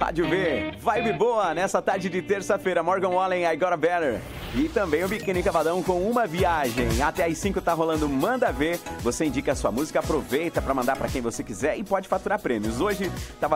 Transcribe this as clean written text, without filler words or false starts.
Rádio V, vibe boa nessa tarde de terça-feira. Morgan Wallen, I Got a Better. E também o Biquíni Cavadão com Uma Viagem. Até às 5 tá rolando Manda Ver. Você indica a sua música, aproveita para mandar para quem você quiser e pode faturar prêmios. Hoje tá